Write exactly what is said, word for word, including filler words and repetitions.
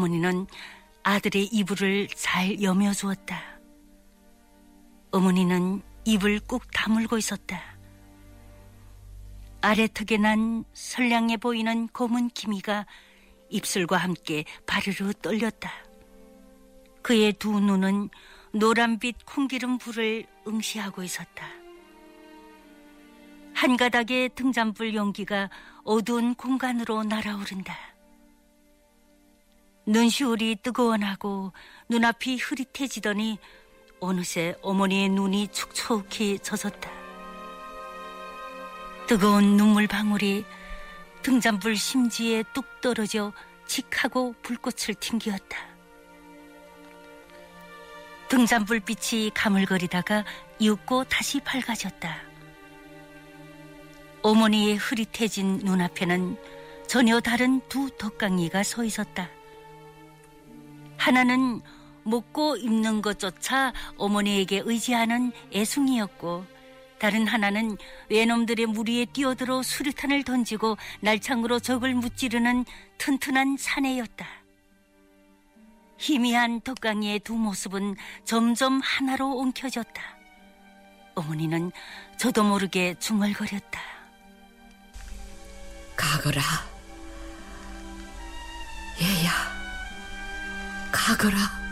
어머니는 아들의 이불을 잘 여며주었다. 어머니는 입을 꾹 다물고 있었다. 아래턱에 난 선량해 보이는 검은 기미가 입술과 함께 바르르 떨렸다. 그의 두 눈은 노란빛 콩기름 불을 응시하고 있었다. 한 가닥의 등잔불 연기가 어두운 공간으로 날아오른다. 눈시울이 뜨거워나고 눈앞이 흐릿해지더니 어느새 어머니의 눈이 촉촉히 젖었다. 뜨거운 눈물 방울이 등잔불 심지에 뚝 떨어져 칙하고 불꽃을 튕기었다. 등잔불빛이 가물거리다가 이윽고 다시 밝아졌다. 어머니의 흐릿해진 눈앞에는 전혀 다른 두 덕강이가 서 있었다. 하나는 먹고 입는 것조차 어머니에게 의지하는 애숭이였고, 다른 하나는 외놈들의 무리에 뛰어들어 수류탄을 던지고 날창으로 적을 무찌르는 튼튼한 사내였다. 희미한 덕강이의 두 모습은 점점 하나로 엉켜졌다. 어머니는 저도 모르게 중얼거렸다. 가거라. 얘야, 가거라.